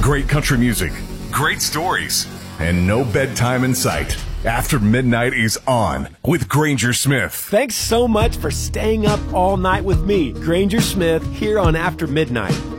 Great country music, great stories, and no bedtime in sight. After Midnight is on with Granger Smith. Thanks so much for staying up all night with me, Granger Smith, here on After Midnight.